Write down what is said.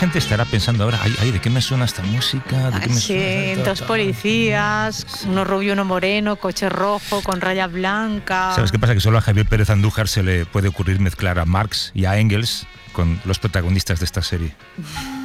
gente estará pensando ahora, ay, ¿de qué me suena esta música? ¿De qué me Sí, suena? dos policías, uno rubio, uno moreno, coche rojo con rayas blancas. ¿Sabes qué pasa? Que solo a Javier Pérez Andújar se le puede ocurrir mezclar a Marx y a Engels con los protagonistas de esta serie.